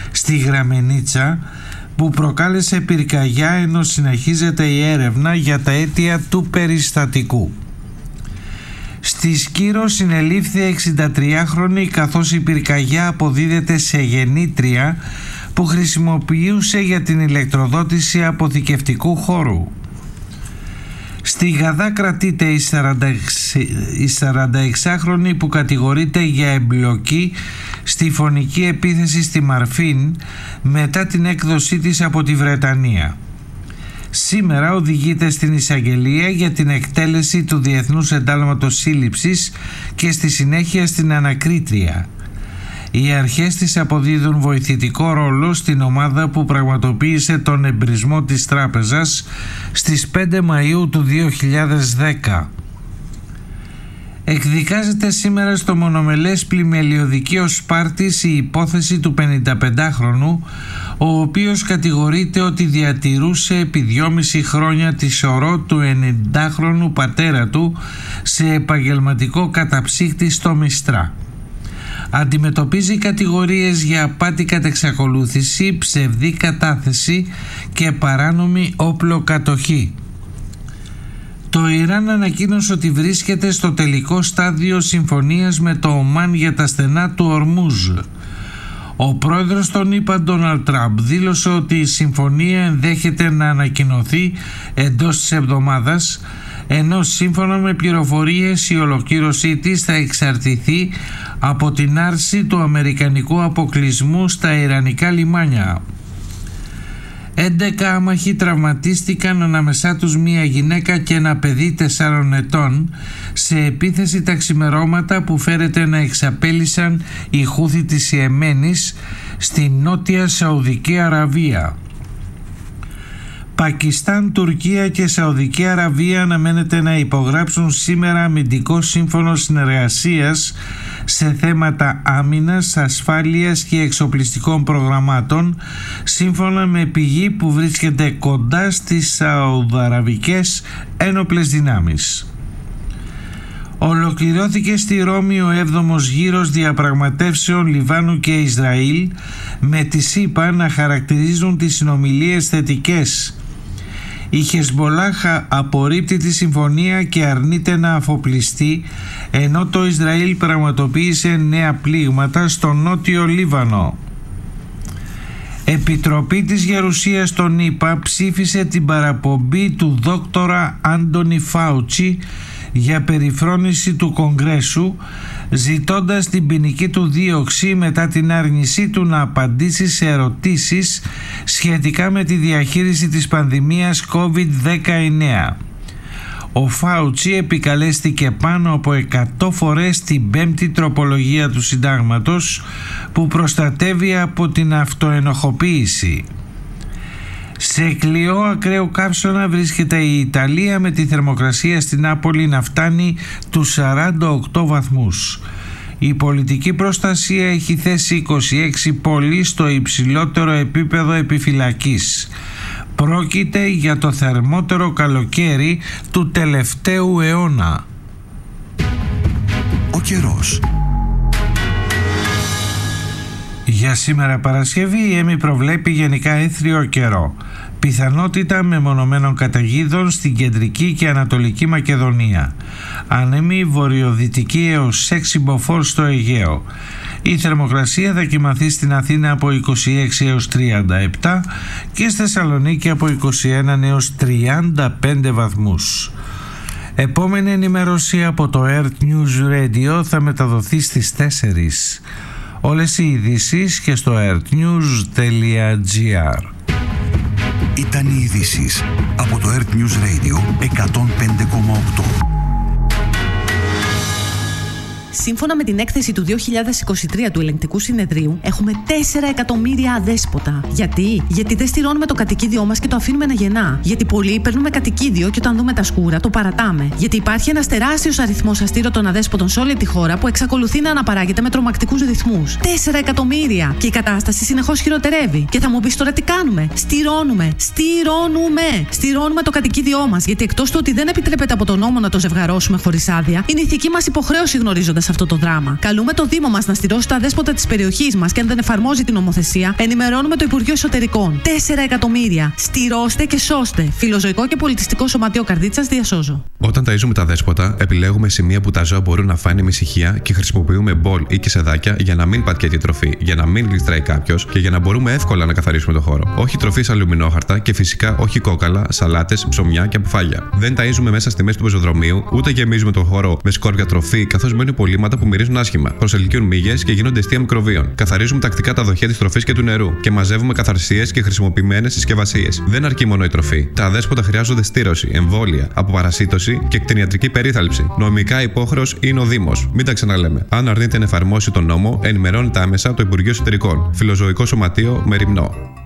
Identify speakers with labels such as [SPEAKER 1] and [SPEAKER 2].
[SPEAKER 1] στη Γραμμενίτσα, που προκάλεσε πυρκαγιά ενώ συνεχίζεται η έρευνα για τα αίτια του περιστατικού. Στη Σκύρο συνελήφθη 63χρονη καθώς η πυρκαγιά αποδίδεται σε γεννήτρια που χρησιμοποιούσε για την ηλεκτροδότηση αποθηκευτικού χώρου. Στη Γαδά κρατείται η 46χρονη που κατηγορείται για εμπλοκή στη φωνική επίθεση στη Μαρφίν μετά την έκδοσή της από τη Βρετανία. Σήμερα οδηγείται στην εισαγγελία για την εκτέλεση του Διεθνούς Εντάλματος Σύλληψης και στη συνέχεια στην ανακρίτρια. Οι αρχές της αποδίδουν βοηθητικό ρόλο στην ομάδα που πραγματοποίησε τον εμπρισμό της τράπεζας στις 5 Μαΐου του 2010. Εκδικάζεται σήμερα στο μονομελές πλημελιωδικείο Σπάρτης η υπόθεση του 55χρονου, ο οποίος κατηγορείται ότι διατηρούσε επί 2,5 χρόνια τη σωρό του 90χρονου πατέρα του σε επαγγελματικό καταψύχτη στο Μιστρά. Αντιμετωπίζει κατηγορίες για απάτη κατεξακολούθηση, ψευδή κατάθεση και παράνομη όπλο κατοχή. Το Ιράν ανακοίνωσε ότι βρίσκεται στο τελικό στάδιο συμφωνίας με το Ομάν για τα στενά του Ορμούζ. Ο πρόεδρος των ΗΠΑ, Ντόναλντ Τραμπ, δήλωσε ότι η συμφωνία ενδέχεται να ανακοινωθεί εντός της εβδομάδας, ενώ σύμφωνα με πληροφορίες η ολοκλήρωσή της θα εξαρτηθεί από την άρση του αμερικανικού αποκλεισμού στα ιρανικά λιμάνια. 11 άμαχοι τραυματίστηκαν, ανάμεσά τους μία γυναίκα και ένα παιδί 4 ετών, σε επίθεση τα ξημερώματα που φέρεται να εξαπέλυσαν οι Χούθι της Ιεμένης στη νότια Σαουδική Αραβία. Πακιστάν, Τουρκία και Σαουδική Αραβία αναμένεται να υπογράψουν σήμερα αμυντικό σύμφωνο συνεργασίας σε θέματα άμυνας, ασφάλειας και εξοπλιστικών προγραμμάτων, σύμφωνα με πηγή που βρίσκεται κοντά στις Σαουδαραβικές ένοπλες δυνάμεις. Ολοκληρώθηκε στη Ρώμη ο 7ος γύρος διαπραγματεύσεων Λιβάνου και Ισραήλ, με τη ΣΥΠΑ να χαρακτηρίζουν τις συνομιλίες θετικές. Η Χεσμολάχ απορρίπτει τη συμφωνία και αρνείται να αφοπλιστεί, ενώ το Ισραήλ πραγματοποίησε νέα πλήγματα στο νότιο Λίβανο. Επιτροπή της Γερουσίας των ΗΠΑ ψήφισε την παραπομπή του δόκτορα Άντονι Φάουτσι για περιφρόνηση του Κογκρέσου, ζητώντας την ποινική του δίωξη μετά την άρνησή του να απαντήσει σε ερωτήσεις σχετικά με τη διαχείριση της πανδημίας COVID-19. Ο Φάουτσι επικαλέστηκε πάνω από 100 φορές την 5η τροπολογία του συντάγματος που προστατεύει από την αυτοενοχοποίηση. Σε κλειό ακραίου καύσωνα βρίσκεται η Ιταλία, με τη θερμοκρασία στην Νάπολη να φτάνει τους 48 βαθμούς. Η πολιτική προστασία έχει θέσει 26 πόλεις στο υψηλότερο επίπεδο επιφυλακής. Πρόκειται για το θερμότερο καλοκαίρι του τελευταίου αιώνα.
[SPEAKER 2] Ο καιρός.
[SPEAKER 1] Για σήμερα Παρασκευή η ΕΜΗ προβλέπει γενικά έθριο καιρό. Πιθανότητα μεμονωμένων καταιγίδων στην κεντρική και ανατολική Μακεδονία. Άνεμη βορειοδυτική έως 6 μποφόρ στο Αιγαίο. Η θερμοκρασία θα κυμανθεί στην Αθήνα από 26 έως 37 και στη Θεσσαλονίκη από 21 έως 35 βαθμούς. Επόμενη ενημέρωση από το Earth News Radio θα μεταδοθεί στις 4. Όλες οι ειδήσεις και στο earthnews.gr.
[SPEAKER 2] Ήταν οι ειδήσεις από το Earth News Radio 105,8.
[SPEAKER 3] Σύμφωνα με την έκθεση του 2023 του Ελεγκτικού Συνεδρίου, έχουμε 4 εκατομμύρια αδέσποτα. Γιατί δεν στηρώνουμε το κατοικίδιό μας και το αφήνουμε να γεννά. Γιατί πολλοί παίρνουμε κατοικίδιο και όταν δούμε τα σκούρα το παρατάμε. Γιατί υπάρχει ένας τεράστιος αριθμός αστήρωτων αδέσποτων σε όλη τη χώρα που εξακολουθεί να αναπαράγεται με τρομακτικούς ρυθμούς. 4 εκατομμύρια! Και η κατάσταση συνεχώς χειροτερεύει. Και θα μου πεις τώρα τι κάνουμε? Στηρώνουμε το κατοικίδιό μας. Γιατί εκτός του ότι δεν επιτρέπεται από τον νόμο να το ζευγαρώσουμε χωρίς άδεια, είναι ηθική μας υποχρέωση γνωρίζοντας σε αυτό το δράμα. Καλούμε το Δήμο μας να στηρώσει τα δέσποτα της περιοχής μας και αν δεν εφαρμόζει την νομοθεσία, ενημερώνουμε το Υπουργείο Εσωτερικών. 4 εκατομμύρια. Στηρώστε και σώστε. Φιλοζωικό και πολιτιστικό σωματείο Καρδίτσας διασώζω.
[SPEAKER 4] Όταν ταΐζουμε τα δέσποτα, επιλέγουμε σημεία που τα ζώα μπορούν να φάνε με ησυχία και χρησιμοποιούμε μπολ ή κισεδάκια για να μην πατιέται η τροφή, για να μην γλιστράει κάποιος και για να μπορούμε εύκολα να καθαρίσουμε το χώρο. Όχι τροφή σε αλουμινόχαρτα και φυσικά όχι κόκαλα, σαλάτες, ψωμιά και αποφάγια. Δεν ταΐζουμε μέσα στη μέση του πεζοδρομίου, ούτε γεμίζουμε τον χώρο με σκόρπια τροφή, καθώς μένουν υπολείμματα που μυρίζουν άσχημα, προσελκύουν μύγες και γίνονται αιστεία μικροβίων. Καθαρίζουμε τακτικά τα δοχεία της τροφής και του νερού και μαζεύουμε καθαρσίες και χρησιμοποιημένες συσκευασίες. Δεν αρκεί μόνο η τροφή. Τα δέσποτα χρειάζονται στήρωση, εμβόλια, αποπαρασίτωση και κτηνιατρική περίθαλψη. Νομικά υπόχρεος είναι ο Δήμος. Μην τα ξαναλέμε. Αν αρνείται να εφαρμόσει τον νόμο, ενημερώνεται άμεσα το Υπουργείο Εσωτερικών. Φιλοζωικό Σωματείο Μεριμνό.